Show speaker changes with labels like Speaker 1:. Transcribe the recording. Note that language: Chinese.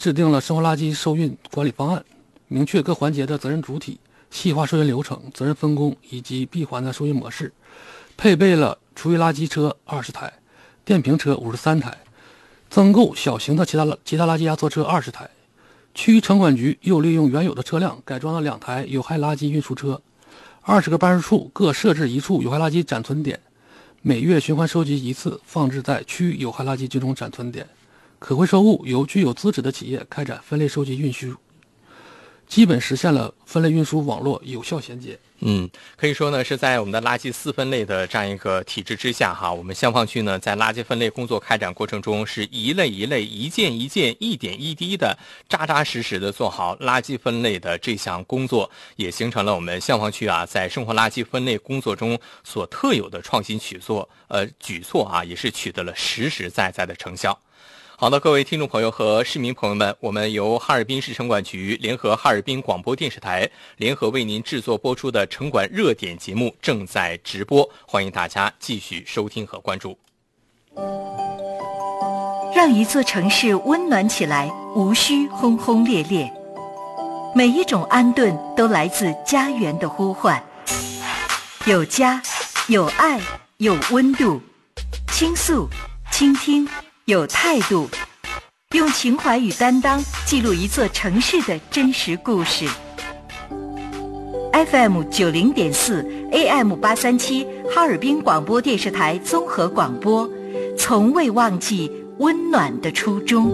Speaker 1: 制定了生活垃圾收运管理方案，明确各环节的责任主体，细化收运流程、责任分工以及闭环的收运模式，配备了厨余垃圾车20台、电瓶车53台，增购小型的其他垃圾压缩车20台。区域城管局又利用原有的车辆改装了2台有害垃圾运输车，20个办事处各设置1处有害垃圾暂存点，每月循环收集1次，放置在区有害垃圾集中暂存点。可回收物由具有资质的企业开展分类收集运输，基本实现了分类运输网络有效衔接。
Speaker 2: 可以说呢，是在我们的垃圾4分类的这样一个体制之下哈，我们香坊区呢在垃圾分类工作开展过程中，是一类一类、一件一件、一点一滴的扎扎实实的做好垃圾分类的这项工作，也形成了我们香坊区在生活垃圾分类工作中所特有的创新举措也是取得了实实在在的成效。好的，各位听众朋友和市民朋友们，我们由哈尔滨市城管局联合哈尔滨广播电视台联合为您制作播出的城管热点节目正在直播，欢迎大家继续收听和关注。
Speaker 3: 让一座城市温暖起来，无需轰轰烈烈，每一种安顿都来自家园的呼唤。有家，有爱，有温度，倾诉，倾听，有态度，用情怀与担当记录一座城市的真实故事。FM 90.4 AM 837哈尔滨广播电视台综合广播，从未忘记温暖的初衷。